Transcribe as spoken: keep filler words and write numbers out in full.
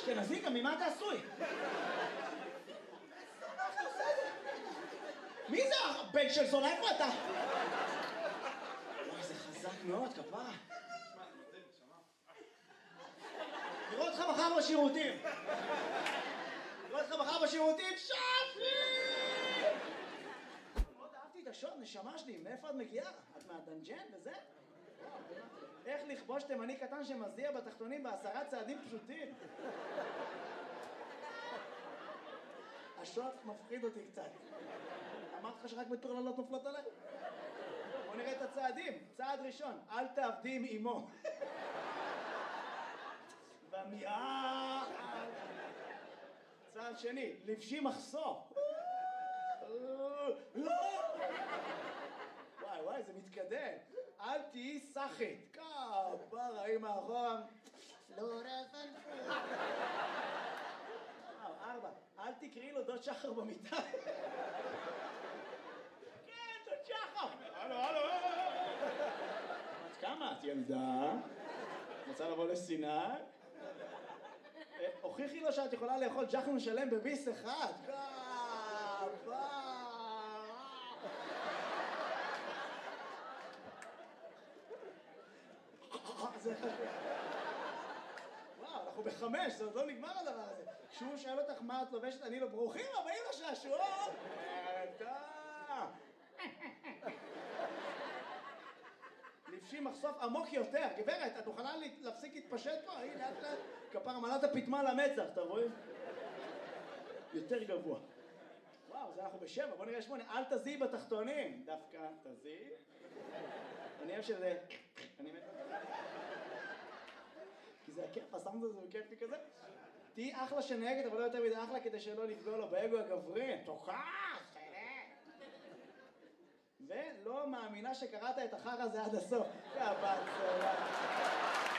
אשכנזי, גם ממה אתה עשוי? מי זה הבן של זונה? איפה אתה? וואי, זה חזק מאוד, כפרה. נראה אותך מחר בשירותים. נראה אותך מחר בשירותים, שפי! מאוד אהבתי את השוד, נשמה שלי, מאיפה את מגיעה? את מהדנג'ן וזה? איך לכבוש תימני קטן שמזיע בתחתונים בעשרה צעדים פשוטים? השוד מפחיד אותי קצת. אמרת לך שרק מטורללות נופלות עליי? בוא נראה את הצעדים. צעד ראשון, אל תעבדי עם אמו. במיעה. צעד שני, לבשי מחסור. וואי וואי, זה מתקדם. אל תהיי סחית. כפרה, אמא אחורה. לא רפנפו. ארבע, אל תקראי לו דוד שחר במיטה. כן, דוד שחר. הלו, הלו. את כמה? את ילדה? רוצה לבוא לסיני? הוכיחי לו שאת יכולה לאכול ג'חנון שלם בביס אחד. כפרה. וואו, אנחנו בחמש, זה עוד לא נגמר הדבר הזה. כשהוא שאל אותך מה את לובשת, אני לא ברוכים הבאים לשעשועון. לבשי מחשוף עמוק יותר. גברת, את מוכנה להפסיק להתפשט פה? הנה, לאט לאט. כפר מלאת הפטמה למצח, אתה רואה? יותר גבוה. וואו, זה אנחנו בשבע, בוא נראה שמונה. אל תזיעי בתחתונים. דווקא תזיעי. אני אוהב שזה... אני מת... כי זה הכיף, הסאונד הזה הוא כיפי כזה. תהי אחלה שנהגת, אבל לא יותר מדי אחלה כדי שלא לפגוע לו באגו הגברי. תוקף, ולא מאמינה שקראת את החר הזה עד הסוף. יא בת סולה.